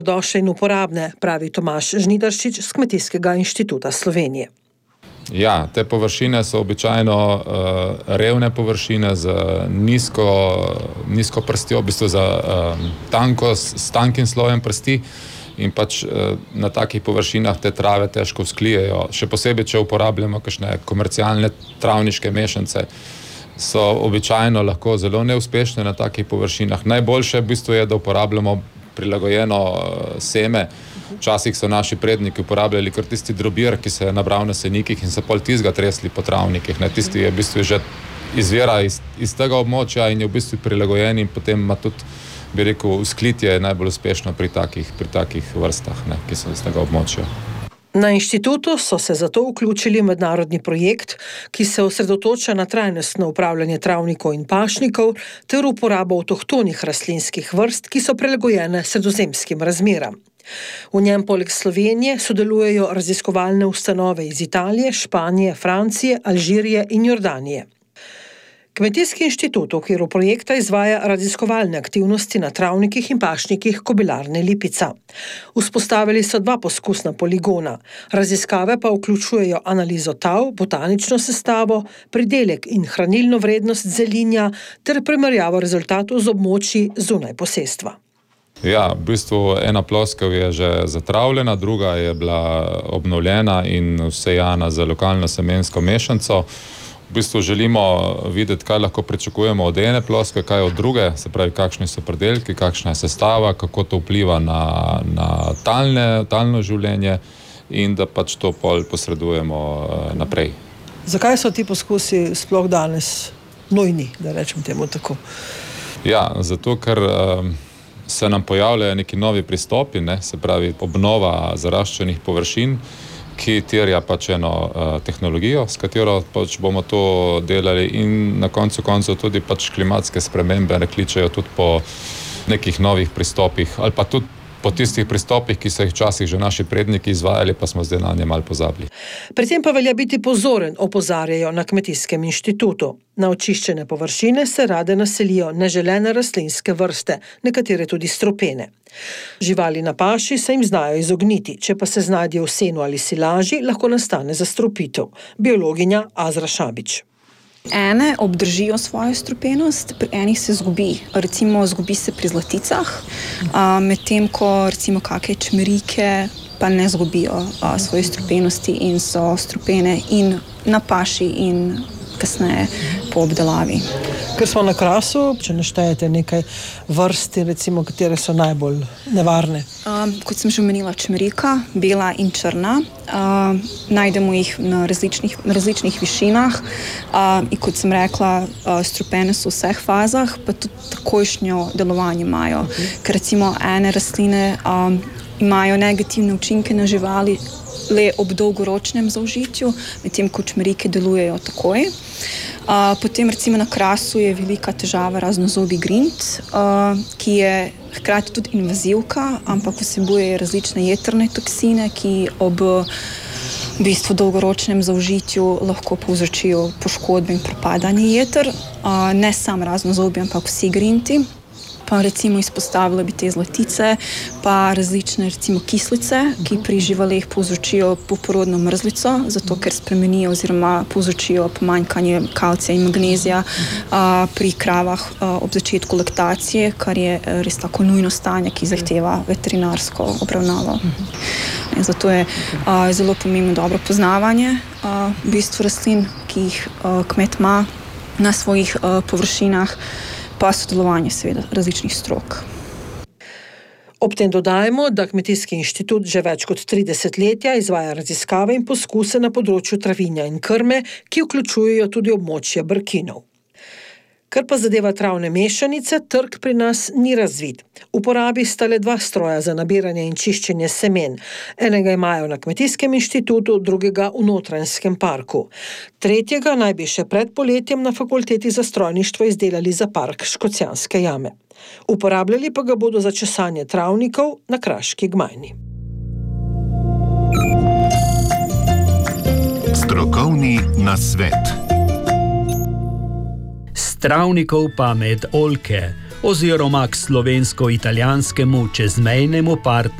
došle in uporabne, pravi Tomaž Žnidaršič z Kmetijskega inštituta Slovenije. Ja, te površine so običajno revne površine z nizko prstjo, v bistvu s tankim slojem prsti in pač na takih površinah te trave težko vzklijejo. Še posebej, če uporabljamo kakšne komercialne travniške mešance, so običajno lahko zelo neuspešne na takih površinah. Najboljše v bistvu je, da uporabljamo prilagojeno seme. Včasih so naši predniki uporabljali kar tisti drobir, ki se je nabral na senikih in so pol tistega tresli po travnikih. Tisti je v bistvu že izvira iz tega območja in je v bistvu prilagojen in potem ima tudi, bi rekel, vzklitje najbolj uspešno pri takih vrstah, ki so iz tega območja. Na inštitutu so se zato vključili v mednarodni projekt, ki se osredotoča na trajnostno upravljanje travnikov in pašnikov ter uporabo avtohtonih rastlinskih vrst, ki so prilagojene sredozemskim razmeram. V njem poleg Slovenije sodelujejo raziskovalne ustanove iz Italije, Španije, Francije, Alžirije in Jordanije. Kmetijski inštitut v okviru projekta izvaja raziskovalne aktivnosti na travnikih in pašnikih Kobilarne Lipica. Vzpostavili so 2 poskusna poligona. Raziskave pa vključujejo analizo tav, botanično sestavo, pridelek in hranilno vrednost zelinja ter primerjavo rezultatov z območji zunaj posestva. Ja, v bistvu ena ploskev je že zatravljena, druga je bila obnovljena in vsejana za lokalno semensko mešanco. V bistvu želimo videti, kaj lahko pričakujemo od ene ploske, kaj od druge, se pravi, kakšni so pridelki, kakšna je sestava, kako to vpliva na talno življenje in da pač to pol posredujemo naprej. Zakaj so ti poskusi sploh danes nujni, da rečem temu tako? Ja, zato ker se nam pojavljajo neki novi pristopi, se pravi obnova zaraščenih površin, ki terja pač eno tehnologijo, s katero pač bomo to delali in na koncu tudi pač klimatske spremembe ne kličejo tudi po nekih novih pristopih ali pa tudi po tistih pristopih, ki so jih včasih že naši predniki izvajali, pa smo zdaj na nje malo pozabili. Pri tem pa velja biti pozoren, opozarjajo na Kmetijskem inštitutu. Na očiščene površine se rade naselijo neželene rastlinske vrste, nekatere tudi strupene. Živali na paši se jim znajo izogniti, če pa se znajdejo v senu ali silaži, lahko nastane zastrupitev. Biologinja Azra Šabič. Ene obdržijo svojo strupenost, pri enih se zgubi. Recimo zgubi se pri zlaticah, medtem ko recimo kakšne čmerike pa ne zgubijo svoje strupenosti in so strupene in na paši in kasneje po obdelavi. Ker smo na Krasu, če naštejete nekaj vrsti, recimo, katere so najbolj nevarne? Kot sem že omenila, čmerika, bela in črna. Najdemo jih na različnih višinah. In kot sem rekla, strupene so v vseh fazah, pa tudi takojšnjo delovanje imajo. Ker recimo ene rastline imajo negativne učinke na živali le ob dolgoročnem zaužitju, medtem ko čmerike delujejo takoj. Potem recimo na Krasu je velika težava raznozobi grind, ki je hkrati tudi invazivka, ampak vsebuje različne jetrne toksine, ki ob v bistvu dolgoročnem zaužitju lahko povzročijo poškodbe in propadanje jeter. Ne samo raznozobi, ampak vsi grinti. Pa recimo izpostavila bi te zlatice, pa različne recimo kislice, ki pri živalih povzročijo poporodno mrzlico, zato ker spremenijo oziroma povzročijo pomanjkanje kalcija in magnezija pri kravah ob začetku laktacije, kar je res tako nujno stanje, ki zahteva veterinarsko obravnavo. In zato je zelo pomembno dobro poznavanje v bistvu rastlin, ki jih kmet ima na svojih površinah, pa sodelovanje seveda različnih strok. Ob tem dodajemo, da Kmetijski inštitut že več kot 3 desetletja izvaja raziskave in poskuse na področju travinja in krme, ki vključujejo tudi območje brkinov. Kar pa zadeva travne mešanice, trg pri nas ni razvit. V uporabi sta le 2 stroja za nabiranje in čiščenje semen. Enega imajo na Kmetijskem inštitutu, drugega v Notranjskem parku. Tretjega naj bi še pred poletjem na Fakulteti za strojništvo izdelali za park Škocjanske jame. Uporabljali pa ga bodo za česanje travnikov na Kraški gmajni. Strokovni nasvet. Travnikov pa med oljke. oziroma k slovensko-italijanskemu čezmejnemu partnerstvu.